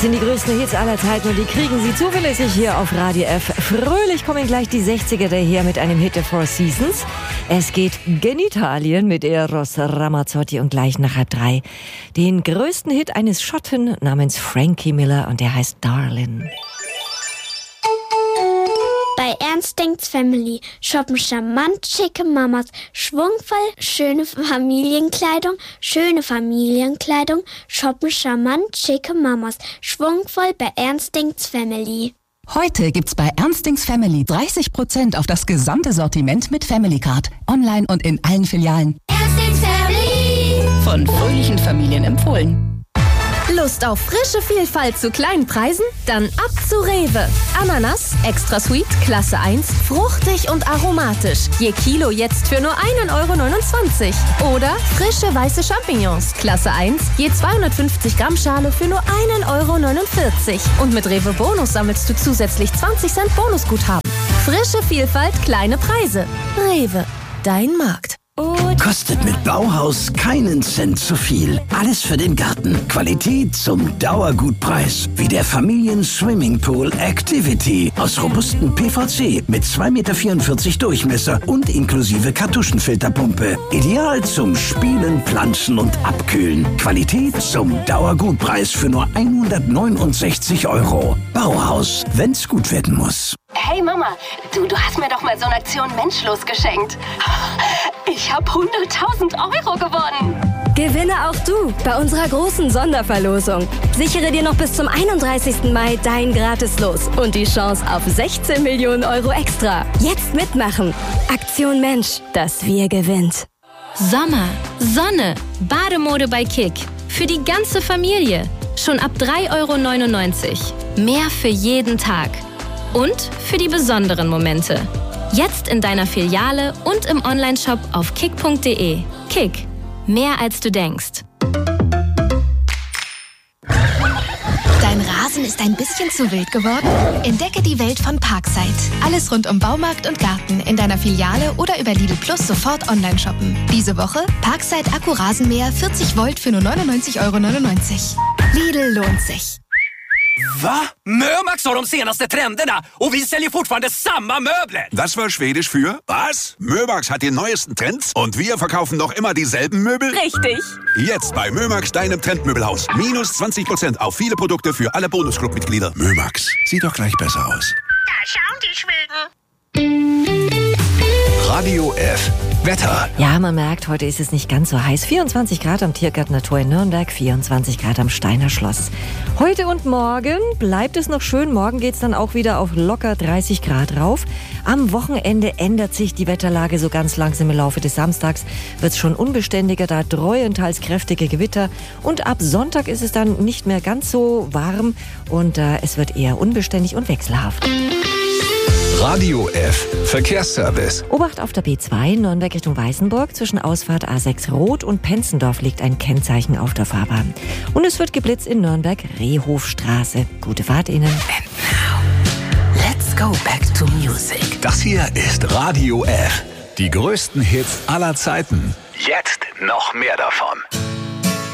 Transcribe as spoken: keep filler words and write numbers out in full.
Das sind die größten Hits aller Zeiten und die kriegen Sie zuverlässig hier auf Radio F. Fröhlich kommen gleich die sechziger daher mit einem Hit der Four Seasons. Es geht gen Italien mit Eros Ramazzotti und gleich nach halb drei den größten Hit eines Schotten namens Frankie Miller und der heißt Darlin'. Bei Ernst Denkt's Family shoppen charmant schicke Mamas, schwungvoll schöne Familienkleidung, schöne Familienkleidung, shoppen charmant schicke Mamas, schwungvoll bei Ernst Denkt's Family. Heute gibt's bei Ernst Denkt's Family dreißig Prozent auf das gesamte Sortiment mit Family Card. Online und in allen Filialen. Ernst Denkt's Family. Von fröhlichen Familien empfohlen. Lust auf frische Vielfalt zu kleinen Preisen? Dann ab zu Rewe. Ananas, extra sweet, Klasse eins, fruchtig und aromatisch. Je Kilo jetzt für nur einen Euro neunundzwanzig. Oder frische weiße Champignons, Klasse eins, je zweihundertfünfzig Gramm Schale für nur einen Euro neunundvierzig. Und mit Rewe Bonus sammelst du zusätzlich zwanzig Cent Bonusguthaben. Frische Vielfalt, kleine Preise. Rewe, dein Markt. Kostet mit Bauhaus keinen Cent zu viel. Alles für den Garten. Qualität zum Dauergutpreis. Wie der Familien-Swimmingpool Activity aus robustem P V C mit zwei Komma vierundvierzig Meter Durchmesser und inklusive Kartuschenfilterpumpe. Ideal zum Spielen, Planschen und Abkühlen. Qualität zum Dauergutpreis für nur hundertneunundsechzig Euro. Bauhaus, wenn's gut werden muss. Hey Mama, du, du hast mir doch mal so eine Aktion Menschlos geschenkt. Ich habe hunderttausend Euro gewonnen. Gewinne auch du bei unserer großen Sonderverlosung. Sichere dir noch bis zum einunddreißigsten Mai dein Gratislos und die Chance auf sechzehn Millionen Euro extra. Jetzt mitmachen. Aktion Mensch, das Wir gewinnt. Sommer, Sonne, Bademode bei Kick. Für die ganze Familie. Schon ab drei Euro neunundneunzig. Mehr für jeden Tag. Und für die besonderen Momente. Jetzt in deiner Filiale und im Onlineshop auf kick punkt de. Kick. Mehr als du denkst. Dein Rasen ist ein bisschen zu wild geworden? Entdecke die Welt von Parkside. Alles rund um Baumarkt und Garten in deiner Filiale oder über Lidl Plus sofort online shoppen. Diese Woche Parkside Akku-Rasenmäher vierzig Volt für nur neunundneunzig Euro neunundneunzig. Lidl lohnt sich. Va? Mömax har de senaste trenderna och vi säljer fortfarande samma möbler. Das war Schwedisch für was? Mömax hat die neuesten Trends und wir verkaufen noch immer dieselben Möbel? Richtig. Jetzt bei Mömax, deinem Trendmöbelhaus. Minus zwanzig Prozent auf viele Produkte für alle Bonusclub-Mitglieder. Mömax, sieht doch gleich besser aus. Da schauen die Schweden. Radio F. Wetter. Ja, man merkt, heute ist es nicht ganz so heiß. vierundzwanzig Grad am Tiergartener Tor in Nürnberg, vierundzwanzig Grad am Steiner Schloss. Heute und morgen bleibt es noch schön. Morgen geht's dann auch wieder auf locker dreißig Grad rauf. Am Wochenende ändert sich die Wetterlage so ganz langsam im Laufe des Samstags. Wird's schon unbeständiger, da dreuen teils kräftige Gewitter. Und ab Sonntag ist es dann nicht mehr ganz so warm und äh, es wird eher unbeständig und wechselhaft. Radio F. Verkehrsservice. Obacht auf der B zwei, Nürnberg Richtung Weißenburg. Zwischen Ausfahrt A sechs Rot und Penzendorf liegt ein Kennzeichen auf der Fahrbahn. Und es wird geblitzt in Nürnberg, Rehhofstraße. Gute Fahrt Ihnen. And now, let's go back to music. Das hier ist Radio F. Die größten Hits aller Zeiten. Jetzt noch mehr davon.